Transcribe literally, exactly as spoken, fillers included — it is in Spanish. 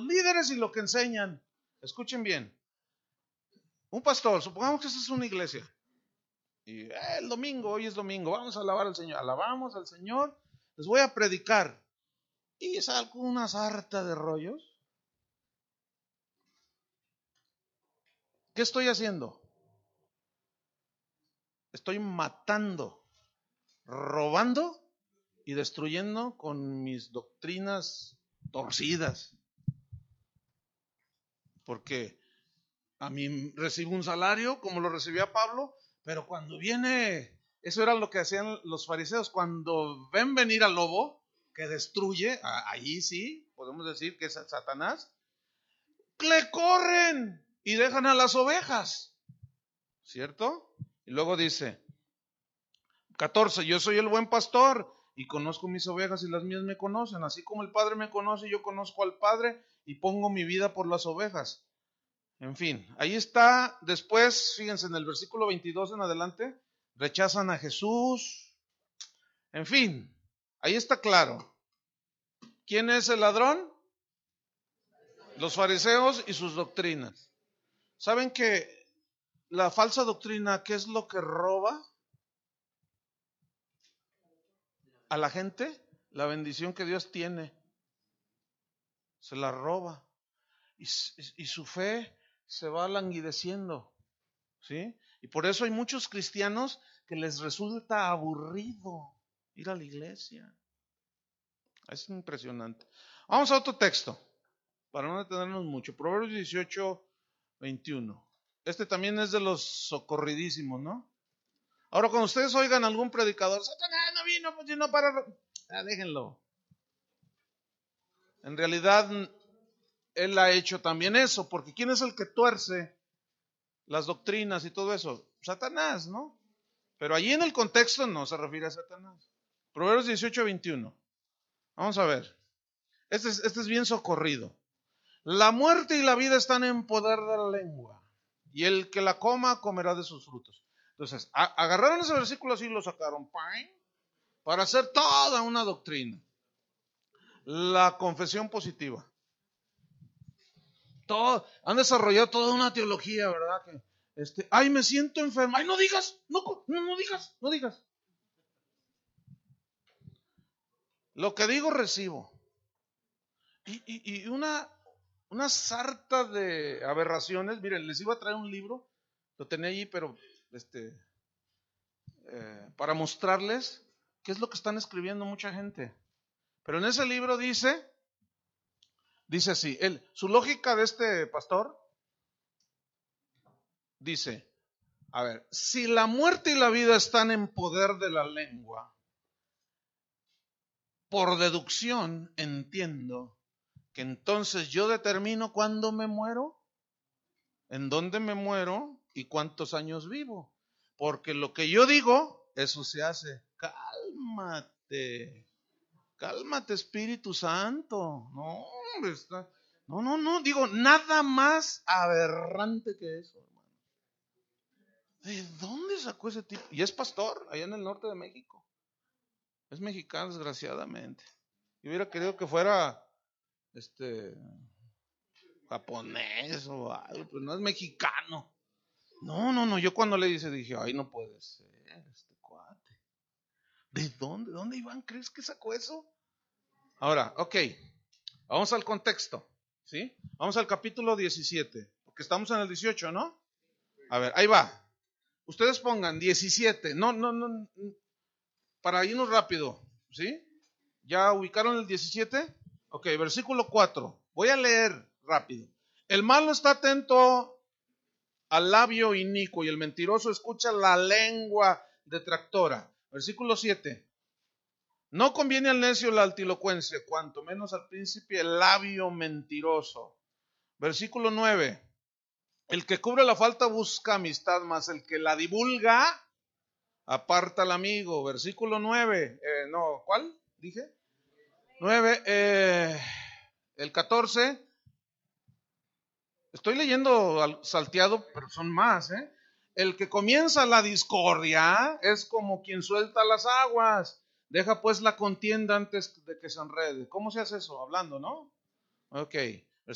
líderes y lo que enseñan. Escuchen bien. Un pastor, supongamos que esta es una iglesia. Y eh, el domingo, hoy es domingo, vamos a alabar al Señor. Alabamos al Señor, les voy a predicar. Y salgo una sarta de rollos. ¿Qué estoy haciendo? Estoy matando, robando y destruyendo con mis doctrinas torcidas. Porque a mí recibo un salario como lo recibía Pablo, pero cuando viene, eso era lo que hacían los fariseos, cuando ven venir al lobo que destruye, ahí sí, podemos decir que es Satanás, le corren y dejan a las ovejas, ¿cierto? Y luego dice, catorce, yo soy el buen pastor y conozco mis ovejas y las mías me conocen, así como el Padre me conoce, yo conozco al Padre y pongo mi vida por las ovejas. En fin, ahí está. Después, fíjense en el versículo veintidós en adelante, rechazan a Jesús. En fin, ahí está claro. ¿Quién es el ladrón? Los fariseos y sus doctrinas. ¿Saben que la falsa doctrina, qué es lo que roba a la gente? La bendición que Dios tiene. Se la roba. Y, y su fe se va languideciendo, ¿sí? Y por eso hay muchos cristianos que les resulta aburrido ir a la iglesia. Es impresionante. Vamos a otro texto, para no detenernos mucho. Proverbios dieciocho, veintiuno. Este también es de los socorridísimos, ¿no? Ahora, cuando ustedes oigan a algún predicador, Satanás no vino, pues sino para... Ah, déjenlo. En realidad, él ha hecho también eso, porque ¿quién es el que tuerce las doctrinas y todo eso? Satanás, ¿no? Pero allí en el contexto no se refiere a Satanás. Proverbios dieciocho, veintiuno. Vamos a ver. Este es, este es bien socorrido. La muerte y la vida están en poder de la lengua, y el que la coma comerá de sus frutos. Entonces, a, agarraron ese versículo así y lo sacaron para hacer toda una doctrina. La confesión positiva. Todo, han desarrollado toda una teología, ¿verdad? Que, este, ay, me siento enfermo. Ay, no digas, no, no, no digas, no digas. Lo que digo recibo. Y, y, y una, una sarta de aberraciones. Miren, les iba a traer un libro, lo tenía allí, pero este, eh, para mostrarles qué es lo que están escribiendo mucha gente. Pero en ese libro dice, dice así, él, su lógica de este pastor dice, a ver, si la muerte y la vida están en poder de la lengua, por deducción entiendo que entonces yo determino cuándo me muero, en dónde me muero y cuántos años vivo. Porque lo que yo digo, eso se hace. Cálmate, cálmate, Espíritu Santo. No, hombre, está, no, no, no, digo, nada más aberrante que eso, hermano. ¿De dónde sacó ese tipo? Y es pastor, allá en el norte de México. Es mexicano, desgraciadamente. Yo hubiera querido que fuera este japonés o algo, pero no es mexicano. No, no, no, yo cuando le hice dije, ay, no puede ser este cuate. ¿De dónde? ¿De dónde Iván crees que sacó eso? Ahora, ok, vamos al contexto, ¿sí? Vamos al capítulo diecisiete, porque estamos en el dieciocho, ¿no? A ver, ahí va. Ustedes pongan diecisiete, no, no, no, para irnos rápido, ¿sí? ¿Ya ubicaron el diecisiete? Ok, versículo cuatro. Voy a leer rápido. El malo está atento al labio inicuo y el mentiroso escucha la lengua detractora. Versículo siete. No conviene al necio la altilocuencia, cuanto menos al príncipe el labio mentiroso. Versículo nueve. El que cubre la falta busca amistad, mas el que la divulga aparta al amigo. Versículo nueve. Eh, no, ¿cuál? Dije. nueve. Eh, el catorce. Estoy leyendo salteado, pero son más, ¿eh? El que comienza la discordia es como quien suelta las aguas. Deja pues la contienda antes de que se enrede. ¿Cómo se hace eso? Hablando, ¿no? Ok.